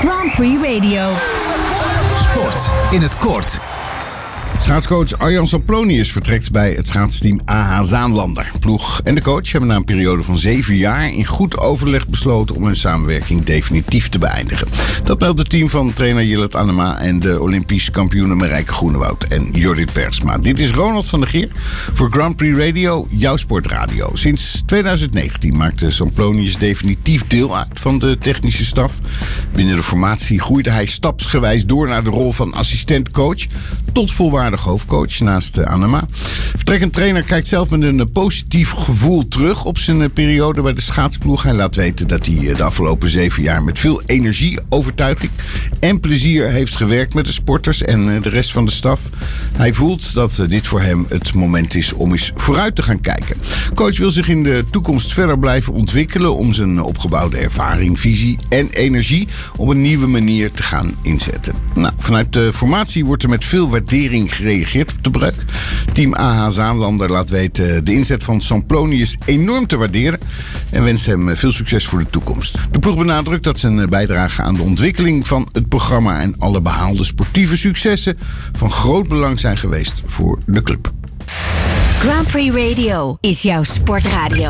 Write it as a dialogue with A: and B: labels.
A: Grand Prix Radio.
B: Sport in het kort.
C: Schaatscoach Arjan Samplonius vertrekt bij het schaatsteam AH Zaanlander. Ploeg en de coach hebben na een periode van 7 jaar in goed overleg besloten om hun samenwerking definitief te beëindigen. Dat meldt het team van trainer Jillet Annema en de Olympisch kampioenen Marijke Groenewoud en Jorrit Bergsma. Dit is Ronald van der Geer voor Grand Prix Radio, jouw sportradio. Sinds 2019 maakte Samplonius definitief deel uit van de technische staf. Binnen de formatie groeide hij stapsgewijs door naar de rol van assistent-coach tot volwaardig hoofdcoach naast Annema. Vertrekkend trainer kijkt zelf met een positief gevoel terug op zijn periode bij de schaatsploeg. Hij laat weten dat hij de afgelopen 7 jaar met veel energie, overtuiging en plezier heeft gewerkt met de sporters en de rest van de staf. Hij voelt dat dit voor hem het moment is om eens vooruit te gaan kijken. Coach wil zich in de toekomst verder blijven ontwikkelen om zijn opgebouwde ervaring, visie en energie op een nieuwe manier te gaan inzetten. Nou, vanuit de formatie wordt er met veel waardering gereageerd op de breuk. Team AH Zaanlander laat weten de inzet van Samplonius enorm te waarderen en wenst hem veel succes voor de toekomst. De ploeg benadrukt dat zijn bijdrage aan de ontwikkeling van het programma en alle behaalde sportieve successen van groot belang zijn geweest voor de club.
A: Grand Prix Radio is jouw sportradio.